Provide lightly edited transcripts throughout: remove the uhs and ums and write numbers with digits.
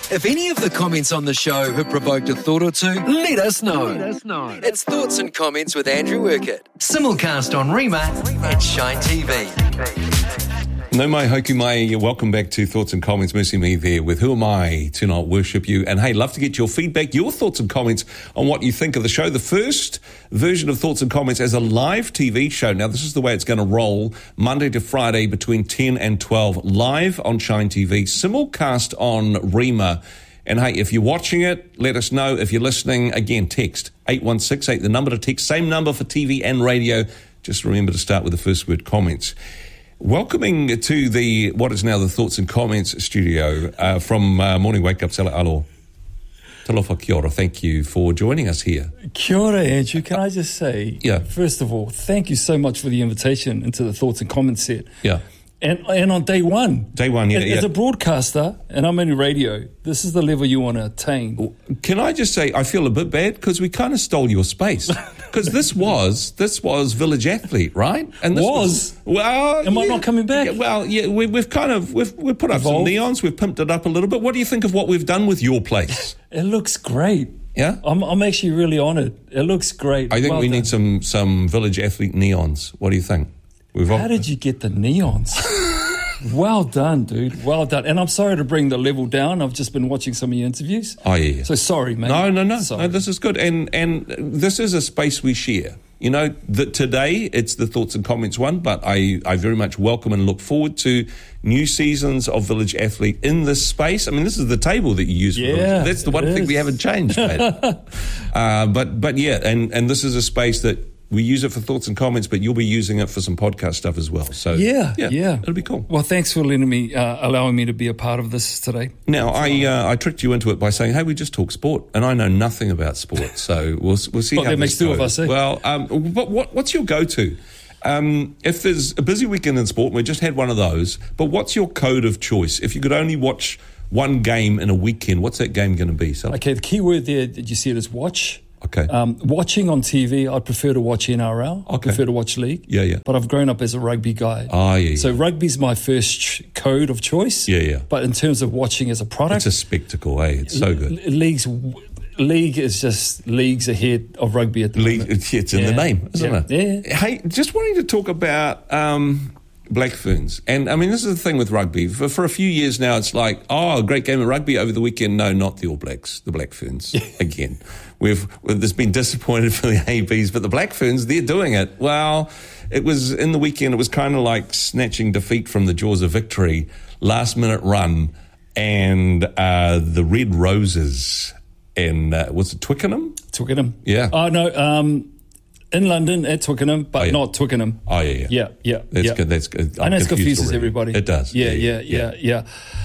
If any of the comments on the show have provoked a thought or two, let us know. It's Thoughts and Comments with Andrew Urquhart. Simulcast on Rima and Shine TV. No mai hoku mai, welcome back to Thoughts and Comments. Musi me there with Who Am I to Not Worship You? And hey, love to get your feedback, your thoughts and comments on what you think of the show. The first version of Thoughts and Comments as a live TV show. Now, this is the way it's going to roll Monday to Friday between 10 and 12, live on Shine TV, simulcast on Rima. And hey, if you're watching it, let us know. If you're listening, again, text 8168, the number to text, same number for TV and radio. Just remember to start with the first word, comments. Welcoming to the what is now the Thoughts and Comments studio from Morning Wake Up, Sala Alo. Talofa kia ora. Thank you for joining us here. Kia ora, Andrew. Can I just say, Yeah. First of all, thank you so much for the invitation into the Thoughts and Comments set. Yeah. And on day one. Day one, yeah. As a broadcaster, and I'm in radio, this is the level you want to attain. Can I just say, I feel a bit bad because we kind of stole your space. Because this was Village Athlete, right? And this well, am I not coming back? Well, yeah, we've put up Evolved. some neons, we've pimped it up a little bit. What do you think of what we've done with your place? It looks great. Yeah, I'm actually really honoured. It looks great. I think Well we done. need some Village Athlete neons. What do you think? How did you get the neons? Well done, dude. Well done. And I'm sorry to bring the level down. I've just been watching some of your interviews. Oh, yeah. So sorry, mate. No. Sorry. No, this is good. And this is a space we share. You know, today it's the Thoughts and Comments one, but I very much welcome and look forward to new seasons of Village Athlete in this space. I mean, this is the table that you use for Village. That's the one thing we haven't changed, mate. But yeah, and this is a space that we use it for Thoughts and Comments, but you'll be using it for some podcast stuff as well. So Yeah. it'll be cool. Well, thanks for allowing me to be a part of this today. Now, I tricked you into it by saying, hey, we just talk sport, and I know nothing about sport, so we'll see how that this makes two of goes. us, eh? Well, what's your go-to? If there's a busy weekend in sport, and we just had one of those, but what's your code of choice? If you could only watch one game in a weekend, what's that game going to be? So, Okay, the key word there, did you see it as watch? Okay. Watching on TV, I prefer to watch NRL. I prefer to watch league. Yeah. But I've grown up as a rugby guy. Oh, yeah. So rugby's my first code of choice. Yeah. But in terms of watching as a product, It's a spectacle, eh? It's so good. League is just leagues ahead of rugby at the moment. It's in the name, isn't it? Yeah. Hey, just wanting to talk about Black Ferns. And, I mean, this is the thing with rugby. For a few years now, it's like, a great game of rugby over the weekend. No, not the All Blacks, the Black Ferns again. There's been disappointed for the ABs, but the Black Ferns, they're doing it. Well, it was in the weekend, it was kind of like snatching defeat from the jaws of victory, last-minute run, and the Red Roses in, was it Twickenham? Twickenham. Yeah. Oh, no, in London at Twickenham, but not Twickenham. Oh, yeah. Yeah. That's good. That's good. I know it confuses everybody. It does. Yeah.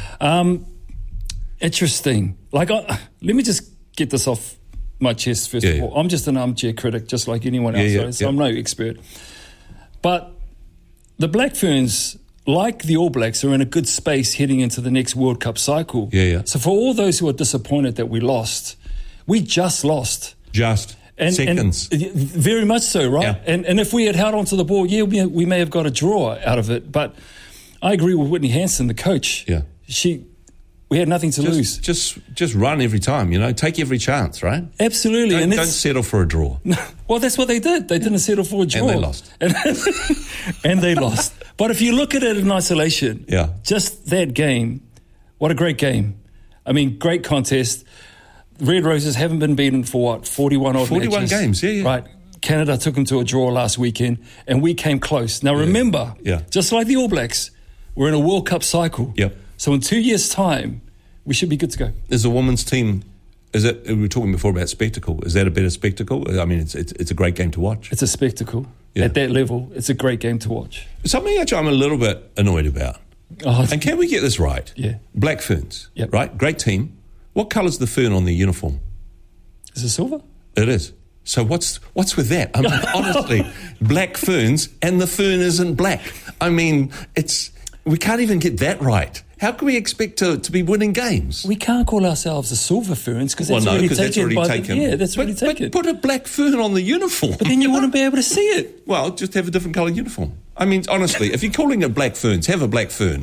Interesting. Let me just get this off my chest first of all. I'm just an armchair critic, just like anyone else. So I'm no expert. But the Black Ferns, like the All Blacks, are in a good space heading into the next World Cup cycle. Yeah. So for all those who are disappointed that we lost, we just lost. Seconds. And very much so, right? Yeah. And if we had held on to the ball, we may have got a draw out of it. But I agree with Whitney Hansen, the coach. Yeah. We had nothing to lose. Just run every time, take every chance, right? Absolutely. Don't settle for a draw. Well, that's what they did. They didn't settle for a draw. And they lost. And they lost. But if you look at it in isolation, just that game, what a great game. I mean, great contest. Red Roses haven't been beaten for 41 matches. Games, yeah. Right. Canada took them to a draw last weekend, and we came close. Now, remember, just like the All Blacks, we're in a World Cup cycle. Yep. So in 2 years' time, we should be good to go. Is the women's team, we were talking before about spectacle, is that a better spectacle? I mean, it's a great game to watch. It's a spectacle. Yeah. At that level, it's a great game to watch. Something which I'm a little bit annoyed about. And can we get this right? Yeah. Black Ferns, Yep. right? Great team. What colour's the fern on the uniform? Is it silver? It is. So what's with that? I mean, honestly, Black Ferns and the fern isn't black. I mean, we can't even get that right. How can we expect to be winning games? We can't call ourselves the Silver Ferns because that's already taken. That's already taken. But put a black fern on the uniform. But then you wouldn't be able to see it. Well, just have a different colour uniform. I mean, honestly, if you're calling it Black Ferns, have a black fern.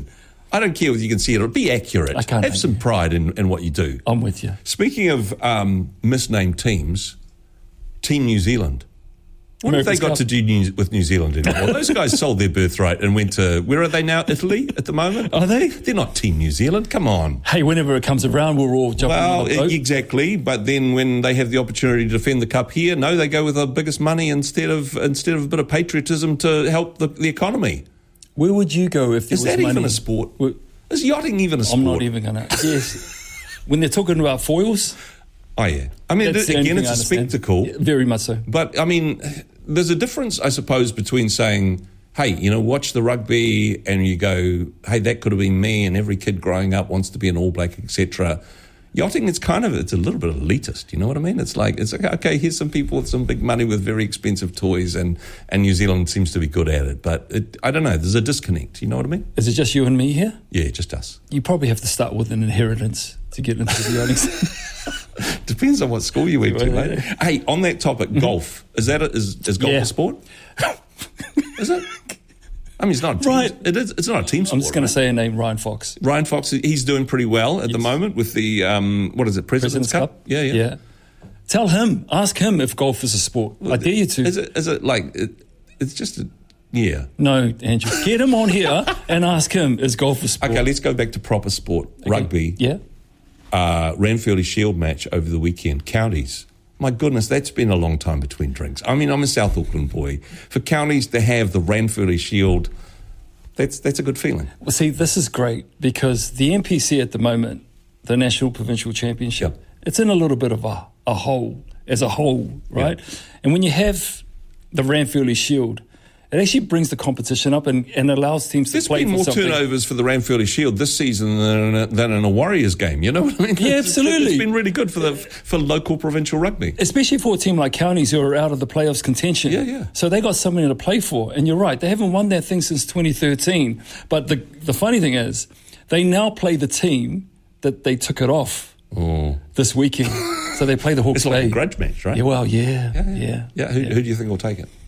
I don't care whether you can see it or be accurate. I can't. Have some pride in what you do. I'm with you. Speaking of misnamed teams, Team New Zealand. What have they got to do with New Zealand anymore? Those guys sold their birthright and went to, where are they now, Italy at the moment? Are they? They're not Team New Zealand, come on. Hey, whenever it comes around, we're all jumping on the boat. Exactly, but then when they have the opportunity to defend the cup here, no, they go with the biggest money instead of a bit of patriotism to help the economy. Where would you go if there was money? Is that even a sport? Is yachting even a sport? I'm not even going to. Yes. When they're talking about foils. Oh, yeah. I mean, again, it's a spectacle. Yeah, very much so. But, I mean, there's a difference, I suppose, between saying, hey, watch the rugby, and you go, hey, that could have been me, and every kid growing up wants to be an All Black, etc. Yachting, it's a little bit elitist, you know what I mean? It's like, okay, here's some people with some big money with very expensive toys, and New Zealand seems to be good at it. But I don't know, there's a disconnect, you know what I mean? Is it just you and me here? Yeah, just us. You probably have to start with an inheritance to get into the yachting. Depends on what school you went to, mate. Hey, on that topic, golf. Is golf a sport? Is it? I mean, it's not a team, right. It's not a team sport. I'm just going to say a name, Ryan Fox. Ryan Fox, he's doing pretty well at the moment with the, President's Cup? Yeah. Tell him, ask him if golf is a sport. I dare you to. Is it like, it's just a... Yeah. No, Andrew. Get him on here and ask him, is golf a sport? Okay, let's go back to proper sport. Okay. Rugby. Yeah. Ranfurly Shield match over the weekend. Counties. My goodness, that's been a long time between drinks. I mean, I'm a South Auckland boy. For counties to have the Ranfurly Shield, that's a good feeling. Well, see, this is great because the NPC at the moment, the National Provincial Championship, it's in a little bit of a hole, as a whole, right? Yep. And when you have the Ranfurly Shield, it actually brings the competition up and allows teams to play for something. There's been more turnovers for the Ranfurly Shield this season than in a Warriors game. You know what I mean? Yeah, absolutely. It's been really good for local provincial rugby. Especially for a team like Counties who are out of the playoffs contention. Yeah. So they got something to play for. And you're right, they haven't won that thing since 2013. But the funny thing is, they now play the team that they took it off this weekend. So they play the Hawke's Bay. It's like a grudge match, right? Yeah, well, yeah. Who do you think will take it?